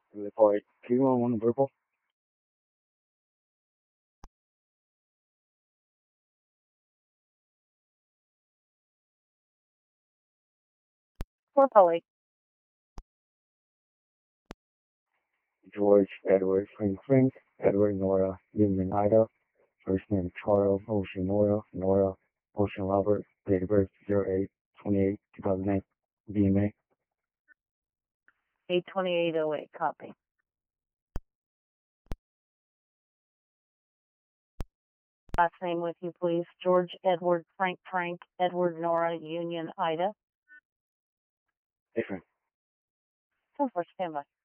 Report 311 verbal. For Polly. George Edward Frank, Edward Nora, Union Ida, first name Charles, Ocean Nora, Nora, Ocean Robert, date of birth 08/28/2008, BMA. 82808, copy. Last name with you, please. George Edward Frank, Edward Nora, Union Ida. Different. 10-4, standby.